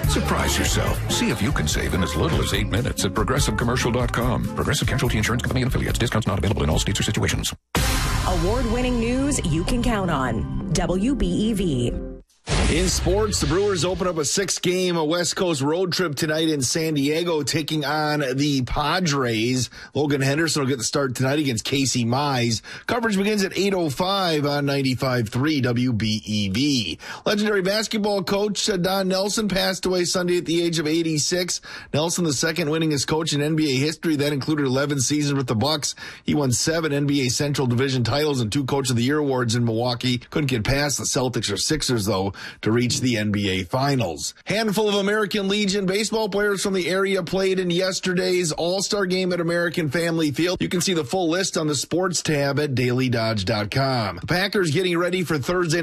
Surprise yourself. See if you can save in as little as 8 minutes at ProgressiveCommercial.com. Progressive Casualty Insurance Company and Affiliates. Discounts not available in all states or situations. Award-winning news you can count on. WBEV. In sports, the Brewers open up a 6-game West Coast road trip tonight in San Diego, taking on the Padres. Logan Henderson will get the start tonight against Casey Mize. Coverage begins at 8:05 on 95.3 WBEV. Legendary basketball coach Don Nelson passed away Sunday at the age of 86. Nelson, the second winningest coach in NBA history. That included 11 seasons with the Bucks. He won 7 NBA Central Division titles and 2 Coach of the Year awards in Milwaukee. Couldn't get past the Celtics or Sixers, though, to reach the NBA Finals. Handful of American Legion baseball players from the area played in yesterday's All-Star game at American Family Field. You can see the full list on the sports tab at dailydodge.com. The Packers getting ready for Thursday